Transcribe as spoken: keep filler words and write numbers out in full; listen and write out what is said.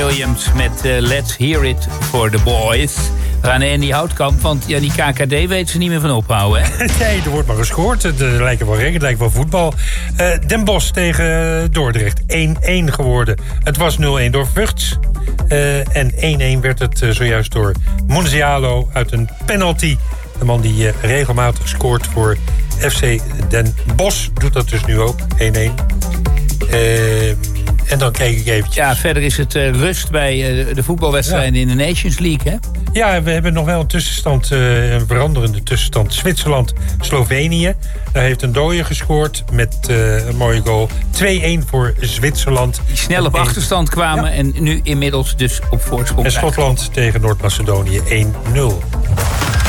Williams met uh, Let's Hear It for the Boys. We gaan naar Andy Houtkamp, want ja, die K K D weet ze niet meer van ophouden. Hè? Nee, er wordt maar gescoord. Het lijkt wel rek, het lijkt wel voetbal. Uh, Den Bosch tegen Dordrecht. één-één geworden. Het was nul-één door Vugts. Uh, en één-één werd het uh, zojuist door Monzialo uit een penalty. De man die uh, regelmatig scoort voor F C Den Bosch. Doet dat dus nu ook. één-één. Uh, en dan kijk ik eventjes. Ja, verder is het uh, rust bij uh, de voetbalwedstrijden ja. in de Nations League, hè? Ja, we hebben nog wel een tussenstand, uh, een veranderende tussenstand. Zwitserland-Slovenië. Daar heeft een dooie gescoord met uh, een mooie goal. twee-één voor Zwitserland. Die snel op achterstand kwamen ja. en nu inmiddels dus op voorsprong. En Schotland tegen Noord-Macedonië één-nul.